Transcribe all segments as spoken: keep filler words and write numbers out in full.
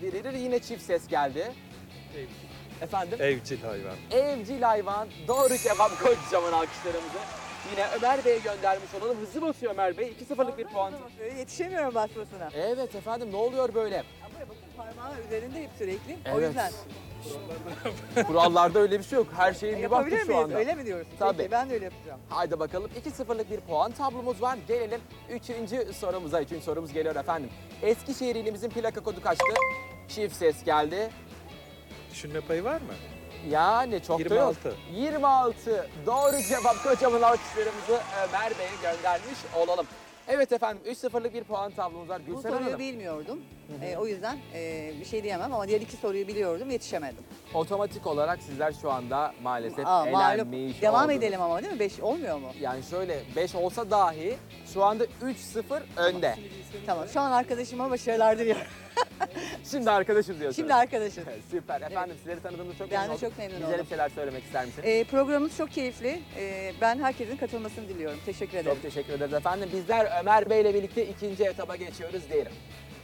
verir. Yine çift ses geldi. Evcil. Efendim? Evcil hayvan. Evcil hayvan. Doğru cevap, kocaman alkışlarımızı. Yine Ömer Bey'e göndermiş olalım. Hızlı basıyor Ömer Bey. iki sıfırlık bir puan. Yetişemiyorum basmasına. Evet efendim, ne oluyor böyle? Ama bakın parmağım üzerinde hep sürekli. O Evet. yüzden. Kurallarda öyle bir şey yok. Her şeyin bir Yapabilir vakti şu miyiz? anda. Öyle mi diyorsun? Tabii. Peki, ben de öyle yapacağım. Haydi bakalım, iki sıfırlık bir puan tablomuz var. Gelelim üçüncü sorumuza. Üçüncü sorumuz geliyor efendim. Eskişehir ilimizin plaka kodu kaçtı? Çift ses geldi. Düşünme payı var mı? Yani çok yirmi da yok. altı. yirmi altı. Doğru cevap, kocaman alkışlarımızı Ömer Bey'e göndermiş olalım. Evet efendim, üç sıfırlık bir puan tablomuz var. Bu Gülsen soruyu Hanım, bilmiyordum. Ee, o yüzden e, bir şey diyemem ama diğer iki soruyu biliyordum, yetişemedim. otomatik olarak sizler şu anda maalesef Aa, malum. elenmiş Devam oldunuz. edelim ama değil mi? Beş olmuyor mu? Yani şöyle, beş olsa dahi şu anda üç sıfır önde. Tamam. Şu an arkadaşıma başarılar diliyorum. Şimdi arkadaşız diyorsunuz. Şimdi arkadaşız. Süper. Efendim sizleri tanıdığımda çok Ben memnun de oldum. çok memnun Bizlere oldum. bir şeyler söylemek ister misiniz? Ee, programımız çok keyifli. Ee, ben herkesin katılmasını diliyorum. Teşekkür ederim. Çok teşekkür ederiz efendim. Bizler Ömer Bey ile birlikte ikinci etaba geçiyoruz diyelim.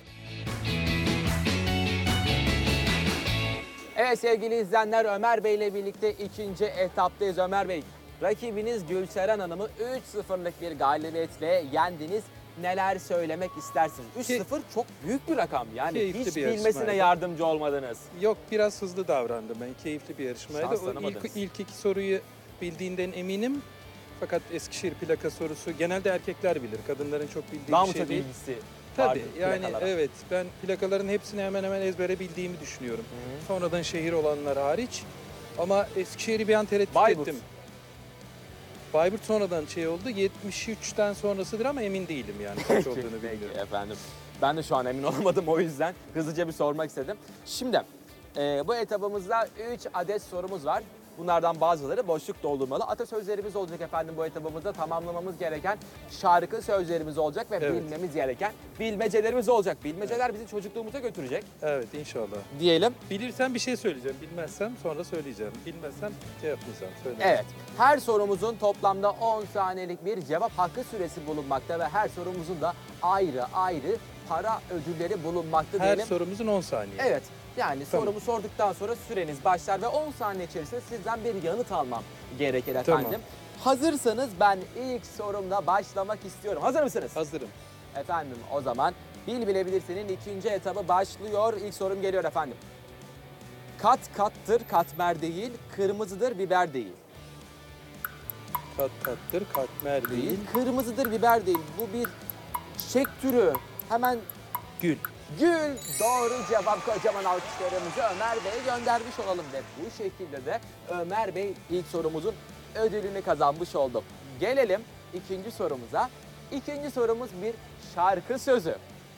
Evet sevgili izleyenler, Ömer Bey ile birlikte ikinci etaptayız. Ömer Bey, rakibiniz Gülseren Hanım'ı üç sıfırlık bir galibiyetle yendiniz. Neler söylemek istersiniz? üç sıfır çok büyük bir rakam. Yani Keyifli hiç bir bilmesine yarışmaydı. yardımcı olmadınız. Yok, biraz hızlı davrandım ben. Keyifli bir yarışmaydı. O Şanslanamadınız. ilk, ilk iki soruyu bildiğinden eminim. Fakat Eskişehir plaka sorusu genelde erkekler bilir. Kadınların çok bildiği Daha bir mı şey çok değil. ilgisi Tabii vardır yani plakalara? evet, ben plakaların hepsini hemen hemen ezbere bildiğimi düşünüyorum. Hı hı. Sonradan şehir olanlar hariç. Ama Eskişehir'i bir an tereddüt Bayburt. ettim. Bayburt sonradan şey oldu. yetmiş üçten sonrasıdır ama emin değilim yani kaç olduğunu Peki bilmiyorum. efendim. Ben de şu an emin olamadım, o yüzden hızlıca bir sormak istedim. Şimdi e, bu etabımızda üç adet sorumuz var. Bunlardan bazıları boşluk doldurmalı. Atasözlerimiz olacak efendim bu etabımızda. Tamamlamamız gereken şarkı sözlerimiz olacak ve Evet. bilmemiz gereken bilmecelerimiz olacak. Bilmeceler bizi çocukluğumuza götürecek Evet, inşallah. diyelim. Bilirsen bir şey söyleyeceğim. Bilmezsem sonra söyleyeceğim. Bilmezsem şey yapmayacağım. Söyleyeceğim. Evet. Her sorumuzun toplamda on saniyelik bir cevap hakkı süresi bulunmakta ve her sorumuzun da ayrı ayrı para ödülleri bulunmakta Her diyelim. sorumuzun on saniye. Evet. Yani Tamam. sorumu sorduktan sonra süreniz başlar ve on saniye içerisinde sizden bir yanıt almam gerekir efendim. Tamam. Hazırsanız ben ilk sorumla başlamak istiyorum. Hazır mısınız? Hazırım. Efendim o zaman Bil Bilebilirsin'in ikinci etabı başlıyor. İlk sorum geliyor efendim. Kat kattır katmer değil, kırmızıdır biber değil. Kat kattır, katmer değil. Değil, kırmızıdır biber değil. Bu bir çiçek türü. Hemen Gül. Gül doğru cevap, kocaman alkışlarımızı Ömer Bey'e göndermiş olalım ve bu şekilde de Ömer Bey ilk sorumuzun ödülünü kazanmış oldu. Gelelim ikinci sorumuza. İkinci sorumuz bir şarkı sözü.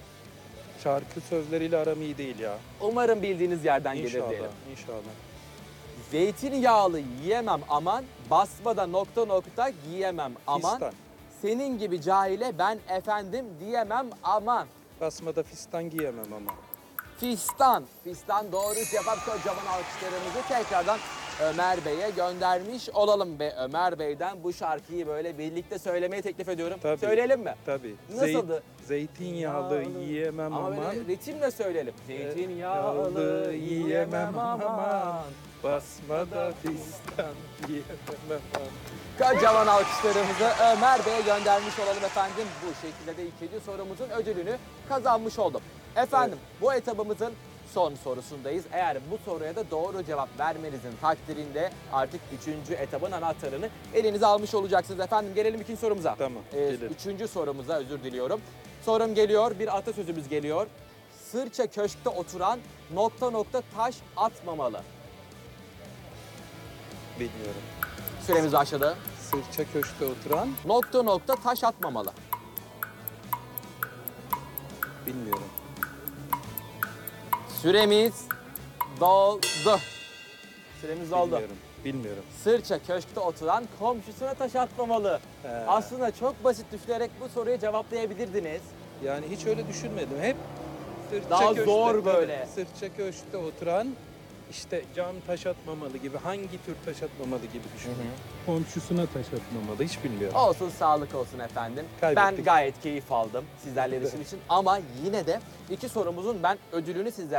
Şarkı sözleriyle aram iyi değil ya. Umarım bildiğiniz yerden gelir İnşallah, diyelim. inşallah. Zeytinyağlı yiyemem aman, basmada nokta nokta giyemem aman. Fistan. Senin gibi cahile ben efendim diyemem aman. Basmada fistan giyemem ama. Fistan. Fistan doğru cevap, kocaman alkışlarımızı tekrardan Ömer Bey'e göndermiş olalım ve Ömer Bey'den bu şarkıyı böyle birlikte söylemeyi teklif ediyorum. Tabii. Söyleyelim mi? Tabii. Nasıldı? Zeytinyağlı yiyemem Ama aman. böyle ritimle söyleyelim. Zeytinyağlı Yağlı yiyemem aman. Basmada fistan yiyemem aman. Kocaman alkışlarımızı Ömer Bey'e göndermiş olalım efendim. Bu şekilde de ikinci sorumuzun ödülünü kazanmış oldum. Efendim bu etabımızın son sorusundayız. Eğer bu soruya da doğru cevap vermenizin takdirinde artık üçüncü etabın anahtarını elinize almış olacaksınız efendim. Gelelim ikinci sorumuza. Tamam, Ee, gelelim. üçüncü sorumuza özür diliyorum. Sorum geliyor, bir atasözümüz geliyor. Sırça köşkte oturan nokta nokta taş atmamalı. Bilmiyorum. Süremiz başladı. Sırça köşkte oturan Nokta nokta taş atmamalı. bilmiyorum. Süremiz doldu. Süremiz doldu. Bilmiyorum. Bilmiyorum. Sırça köşkte oturan komşusuna taş atmamalı. He. Aslında çok basit düşünerek bu soruyu cevaplayabilirdiniz. Yani hiç öyle düşünmedim. Hep sırça Daha köşkte, zor böyle. tabii, sırça köşkte oturan işte cam taş atmamalı gibi, hangi tür taş atmamalı gibi düşünüyorum. Komşusuna taş atmamalı, hiç bilmiyorum. Olsun, sağlık olsun efendim. Kaybettik. Ben gayet keyif aldım sizlerle yarışım için ama yine de iki sorumuzun ben ödülünü sizlerle